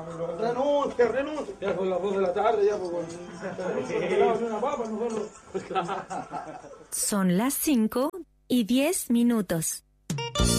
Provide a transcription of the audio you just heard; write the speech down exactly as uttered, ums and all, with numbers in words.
Renuncia, renuncia. Ya son las dos de la tarde, ya pues. Una papa, nosotros. Son las cinco y diez minutos.